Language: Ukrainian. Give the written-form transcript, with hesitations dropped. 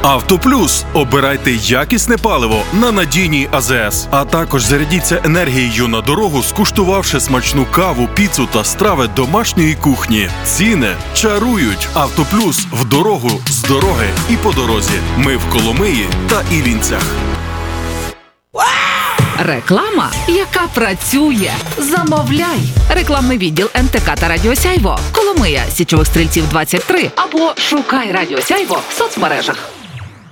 «Автоплюс». Обирайте якісне паливо на надійній АЗС. А також зарядіться енергією на дорогу, скуштувавши смачну каву, піцу та страви домашньої кухні. Ціни чарують. «Автоплюс» в дорогу, з дороги і по дорозі. Ми в Коломиї та Іллінцях. Реклама, яка працює. Замовляй. Рекламний відділ НТК та Радіо Сяйво. Коломия, Січових Стрільців, 23. Або шукай Радіо Сяйво в соцмережах.